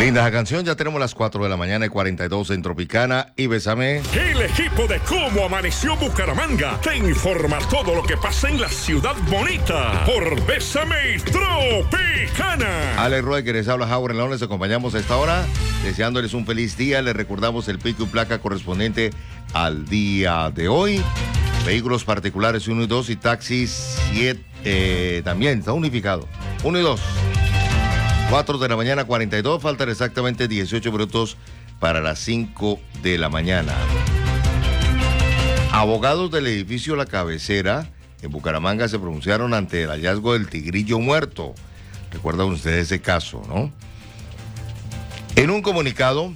Linda canción, ya tenemos las 4 de la mañana y 42 en Tropicana y Bésame. El equipo de Cómo Amaneció Bucaramanga te informa todo lo que pasa en la ciudad bonita por Bésame Tropicana. Alex Roy, que les habla Howard León, les acompañamos a esta hora, deseándoles un feliz día. Les recordamos el pico y placa correspondiente al día de hoy. Vehículos particulares 1 y 2 y taxis 7, también está unificado, 1 y 2. 4 de la mañana, 42, faltan exactamente 18 minutos para las 5 de la mañana. Abogados del edificio La Cabecera en Bucaramanga se pronunciaron ante el hallazgo del tigrillo muerto. Recuerdan ustedes ese caso, ¿no? En un comunicado,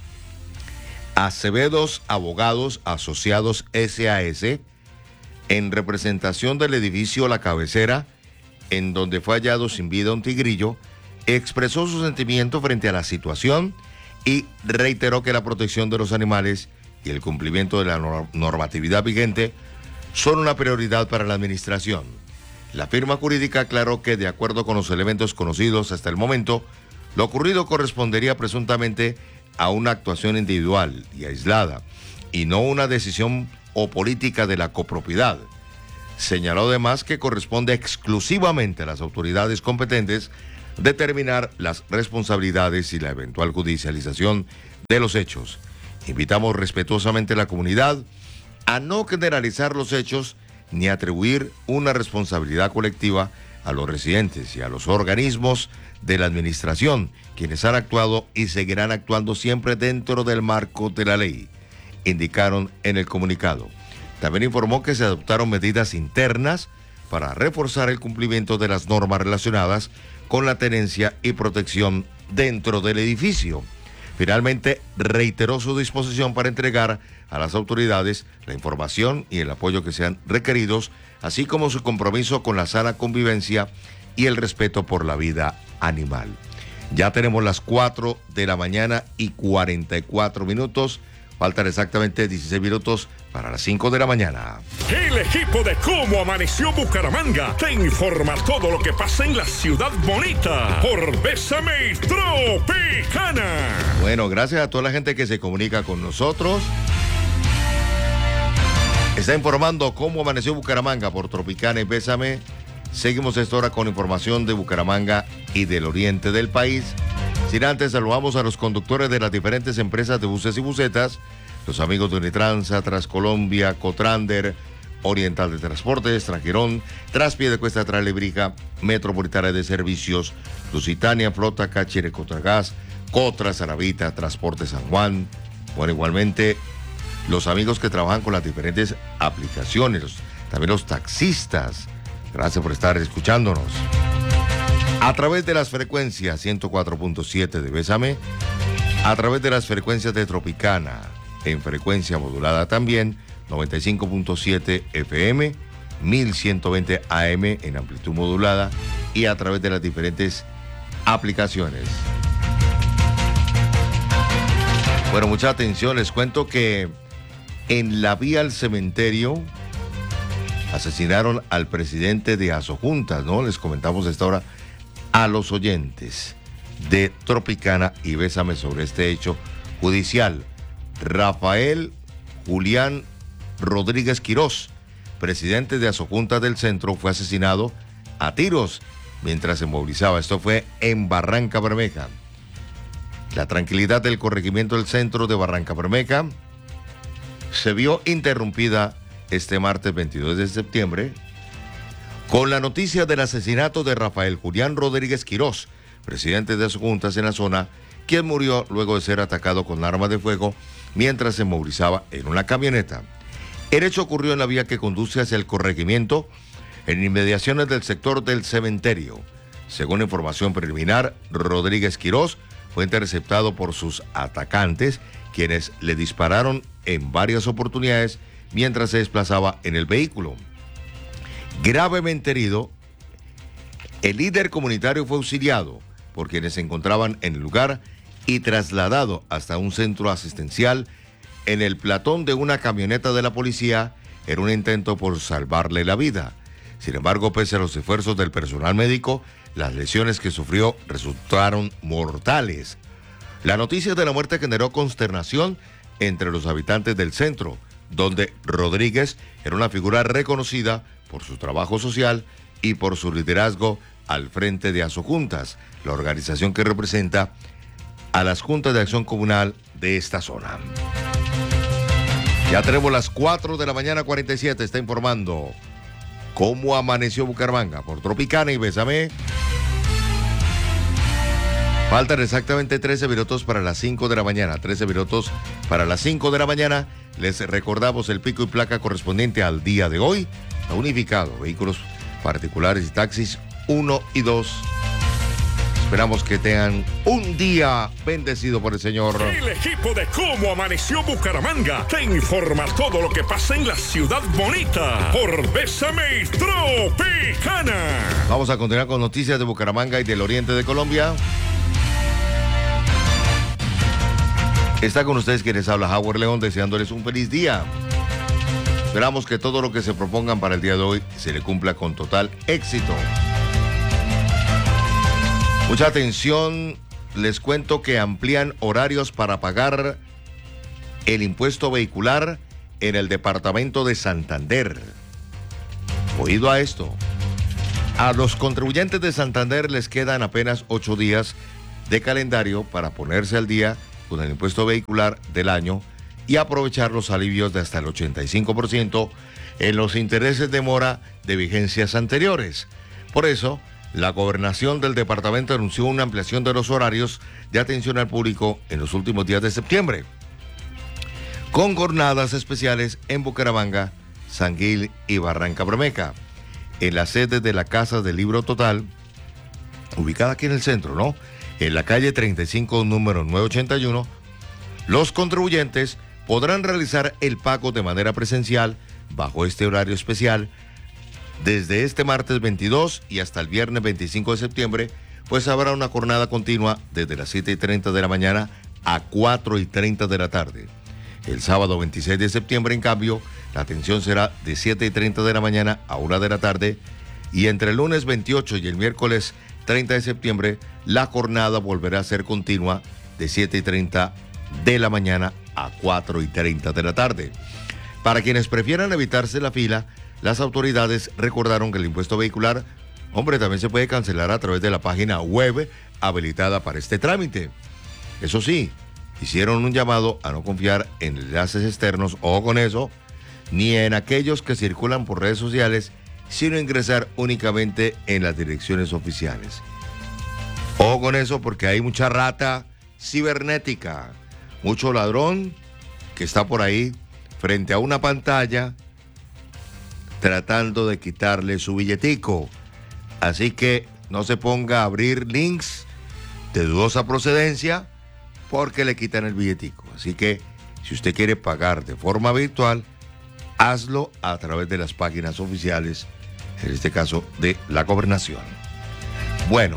Acevedos Abogados Asociados SAS, en representación del edificio La Cabecera, en donde fue hallado sin vida un tigrillo, expresó su sentimiento frente a la situación y reiteró que la protección de los animales y el cumplimiento de la normatividad vigente son una prioridad para la administración. La firma jurídica aclaró que, de acuerdo con los elementos conocidos hasta el momento, lo ocurrido correspondería presuntamente a una actuación individual y aislada, y no una decisión o política de la copropiedad. Señaló además que corresponde exclusivamente a las autoridades competentes determinar las responsabilidades y la eventual judicialización de los hechos. Invitamos respetuosamente a la comunidad a no generalizar los hechos ni atribuir una responsabilidad colectiva a los residentes y a los organismos de la administración, quienes han actuado y seguirán actuando siempre dentro del marco de la ley, indicaron en el comunicado. También informó que se adoptaron medidas internas para reforzar el cumplimiento de las normas relacionadas con la tenencia y protección dentro del edificio. Finalmente, reiteró su disposición para entregar a las autoridades la información y el apoyo que sean requeridos, así como su compromiso con la sana convivencia y el respeto por la vida animal. Ya tenemos las 4 de la mañana y 44 minutos. Faltan exactamente 16 minutos para las 5 de la mañana. El equipo de Cómo Amaneció Bucaramanga te informa todo lo que pasa en la ciudad bonita por Bésame Tropicana. Bueno, gracias a toda la gente que se comunica con nosotros. Está informando Cómo Amaneció Bucaramanga por Tropicana y Bésame. Seguimos esta hora con información de Bucaramanga y del oriente del país. Sin antes, saludamos a los conductores de las diferentes empresas de buses y busetas, los amigos de Unitransa, Transcolombia, Cotrander, Oriental de Transportes, Tranquirón, Traspie de Cuesta Tralebrija, Metropolitana de Servicios, Lusitania, Flota, Cachire, Cotragas, Cotra, Saravita, Transporte San Juan. Bueno, igualmente, los amigos que trabajan con las diferentes aplicaciones, también los taxistas. Gracias por estar escuchándonos. A través de las frecuencias 104.7 de Bésame, a través de las frecuencias de Tropicana, en frecuencia modulada también, 95.7 FM, 1120 AM en amplitud modulada y a través de las diferentes aplicaciones. Bueno, mucha atención, les cuento que en la vía al cementerio asesinaron al presidente de Asojuntas, ¿no? Les comentamos a esta hora a los oyentes de Tropicana y Bésame sobre este hecho judicial. Rafael Julián Rodríguez Quirós, presidente de Asojuntas del Centro, fue asesinado a tiros mientras se movilizaba. Esto fue en Barranca Bermeja. La tranquilidad del corregimiento del Centro de Barranca Bermeja se vio interrumpida este martes 22 de septiembre con la noticia del asesinato de Rafael Julián Rodríguez Quirós, presidente de Asojuntas en la zona, quien murió luego de ser atacado con arma de fuego mientras se movilizaba en una camioneta. El hecho ocurrió en la vía que conduce hacia el corregimiento, en inmediaciones del sector del cementerio. Según información preliminar, Rodríguez Quirós fue interceptado por sus atacantes, quienes le dispararon en varias oportunidades mientras se desplazaba en el vehículo. Gravemente herido, el líder comunitario fue auxiliado por quienes se encontraban en el lugar y trasladado hasta un centro asistencial en el platón de una camioneta de la policía en un intento por salvarle la vida. Sin embargo, pese a los esfuerzos del personal médico, las lesiones que sufrió resultaron mortales. La noticia de la muerte generó consternación entre los habitantes del centro, donde Rodríguez era una figura reconocida por su trabajo social y por su liderazgo al frente de Asojuntas, la organización que representa a las juntas de acción comunal de esta zona. Ya tenemos las 4 de la mañana 47, está informando cómo amaneció Bucaramanga por Tropicana y Bésame. Faltan exactamente 13 minutos para las 5 de la mañana. 13 minutos para las 5 de la mañana. Les recordamos el pico y placa correspondiente al día de hoy. Está unificado, vehículos particulares y taxis 1 y 2. Esperamos que tengan un día bendecido por el Señor. El equipo de Cómo Amaneció Bucaramanga te informa todo lo que pasa en la ciudad bonita por Bésame Tropicana. Vamos a continuar con noticias de Bucaramanga y del oriente de Colombia. Está con ustedes quienes habla Howard León, deseándoles un feliz día. Esperamos que todo lo que se propongan para el día de hoy se le cumpla con total éxito. Mucha atención, les cuento que amplían horarios para pagar el impuesto vehicular en el departamento de Santander. Oído a esto. A los contribuyentes de Santander les quedan apenas 8 días de calendario para ponerse al día con el impuesto vehicular del año y aprovechar los alivios de hasta el 85% en los intereses de mora de vigencias anteriores. Por eso, la gobernación del departamento anunció una ampliación de los horarios de atención al público en los últimos días de septiembre, con jornadas especiales en Bucaramanga, San Gil y Barranca Bermeja. En la sede de la Casa del Libro Total, ubicada aquí en el centro, ¿no?, en la calle 35, número 981, los contribuyentes podrán realizar el pago de manera presencial bajo este horario especial desde este martes 22 y hasta el viernes 25 de septiembre, pues habrá una jornada continua desde las 7:30 de la mañana a 4:30 de la tarde. El sábado 26 de septiembre, en cambio, la atención será de 7:30 de la mañana a 1 de la tarde y entre el lunes 28 y el miércoles 30 de septiembre, la jornada volverá a ser continua de 7:30 de la mañana a 4:30 de la tarde. Para quienes prefieran evitarse la fila, las autoridades recordaron que el impuesto vehicular, también se puede cancelar a través de la página web habilitada para este trámite. Eso sí, hicieron un llamado a no confiar en enlaces externos, ojo con eso, ni en aquellos que circulan por redes sociales, sino ingresar únicamente en las direcciones oficiales. Ojo con eso porque hay mucha rata cibernética, mucho ladrón que está por ahí frente a una pantalla tratando de quitarle su billetico. Así que no se ponga a abrir links de dudosa procedencia porque le quitan el billetico. Así que si usted quiere pagar de forma virtual, hazlo a través de las páginas oficiales, en este caso de la gobernación. Bueno,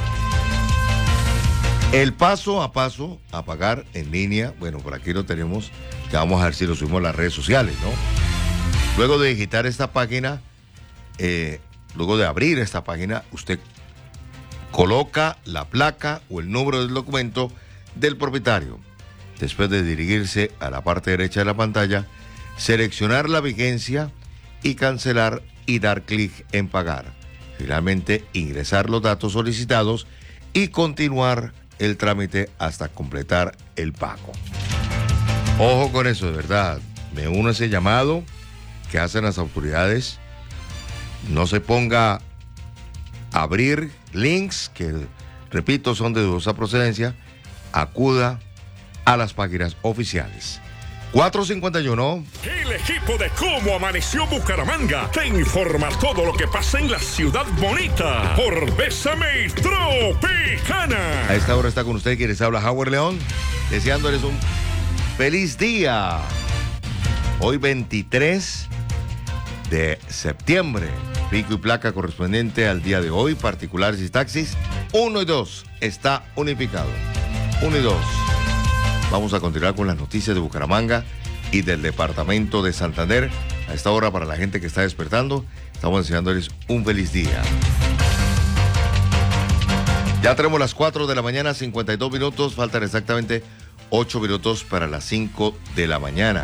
el paso a paso a pagar en línea, por aquí lo tenemos, ya vamos a ver si lo subimos a las redes sociales, ¿no? Luego de digitar esta página, luego de abrir esta página, usted coloca la placa o el número del documento del propietario. Después de dirigirse a la parte derecha de la pantalla, seleccionar la vigencia y cancelar y dar clic en pagar. Finalmente, ingresar los datos solicitados y continuar el trámite hasta completar el pago. Ojo con eso, de verdad. Me uno a ese llamado que hacen las autoridades. No se ponga a abrir links que, repito, son de dudosa procedencia. Acuda a las páginas oficiales. 4:51. El equipo de Cómo Amaneció Bucaramanga te informa todo lo que pasa en la ciudad bonita por Bésame Tropicana. A esta hora está con usted quienes habla Howard León, deseándoles un feliz día. Hoy 23 de septiembre, pico y placa correspondiente al día de hoy, particulares y taxis, 1 y 2, está unificado. 1 y 2. Vamos a continuar con las noticias de Bucaramanga y del departamento de Santander. A esta hora, para la gente que está despertando, estamos deseándoles un feliz día. Ya tenemos las 4 de la mañana, 52 minutos, faltan exactamente 8 minutos para las 5 de la mañana.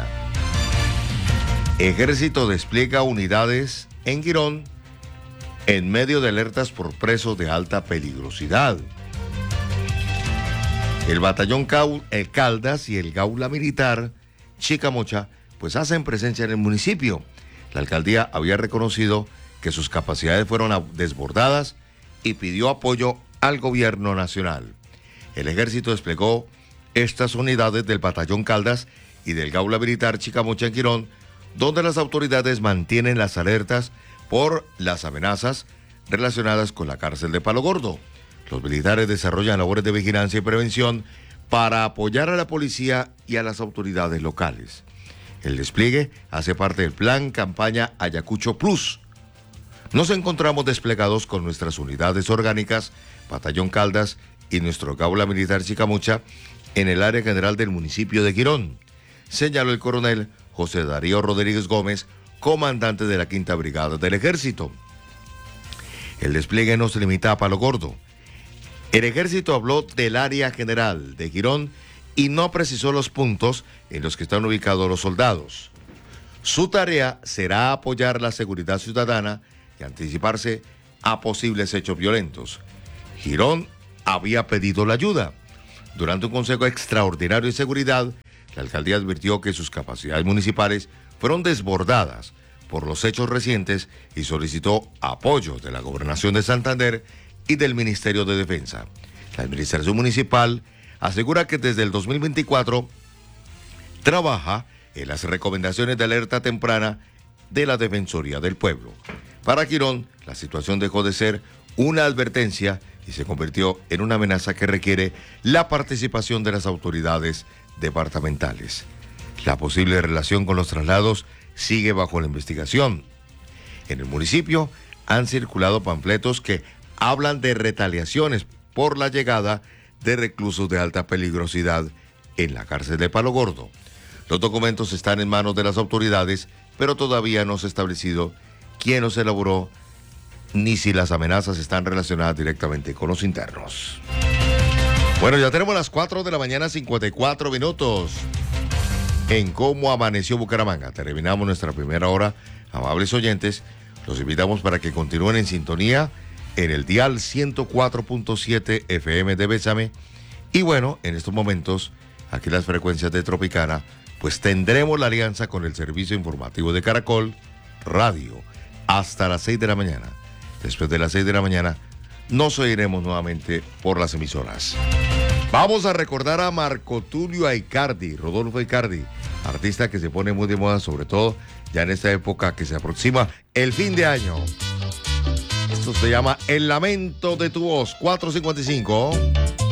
Ejército despliega unidades en Girón en medio de alertas por presos de alta peligrosidad. El batallón Caldas y el Gaula Militar Chicamocha pues hacen presencia en el municipio. La alcaldía había reconocido que sus capacidades fueron desbordadas y pidió apoyo al gobierno nacional. El ejército desplegó estas unidades del batallón Caldas y del Gaula Militar Chicamocha en Girón, donde las autoridades mantienen las alertas por las amenazas relacionadas con la cárcel de Palo Gordo. Los militares desarrollan labores de vigilancia y prevención para apoyar a la policía y a las autoridades locales. El despliegue hace parte del plan campaña Ayacucho Plus. Nos encontramos desplegados con nuestras unidades orgánicas, Batallón Caldas y nuestro Gaula Militar Chicamocha en el área general del municipio de Girón, señaló el coronel José Darío Rodríguez Gómez, comandante de la 5ª Brigada del Ejército. El despliegue no se limita a Palo Gordo. El ejército habló del área general de Girón y no precisó los puntos en los que están ubicados los soldados. Su tarea será apoyar la seguridad ciudadana y anticiparse a posibles hechos violentos. Girón había pedido la ayuda. Durante un consejo extraordinario de seguridad, la alcaldía advirtió que sus capacidades municipales fueron desbordadas por los hechos recientes y solicitó apoyo de la Gobernación de Santander y del Ministerio de Defensa. La administración municipal asegura que desde el 2024 trabaja en las recomendaciones de alerta temprana de la Defensoría del Pueblo. Para Girón, la situación dejó de ser una advertencia y se convirtió en una amenaza que requiere la participación de las autoridades departamentales. La posible relación con los traslados sigue bajo la investigación. En el municipio han circulado panfletos que hablan de retaliaciones por la llegada de reclusos de alta peligrosidad en la cárcel de Palo Gordo. Los documentos están en manos de las autoridades, pero todavía no se ha establecido quién los elaboró ni si las amenazas están relacionadas directamente con los internos. Bueno, ya tenemos las 4 de la mañana, 54 minutos. En Cómo Amaneció Bucaramanga. Terminamos nuestra primera hora. Amables oyentes, los invitamos para que continúen en sintonía en el dial 104.7 FM de Bésame. Y bueno, en estos momentos, aquí las frecuencias de Tropicana, pues tendremos la alianza con el servicio informativo de Caracol Radio hasta las 6 de la mañana. Después de las 6 de la mañana, nos oiremos nuevamente por las emisoras. Vamos a recordar a Marco Tulio Aicardi, Rodolfo Aicardi, artista que se pone muy de moda, sobre todo ya en esta época que se aproxima el fin de año. Esto se llama El Lamento de tu Voz, 4:55.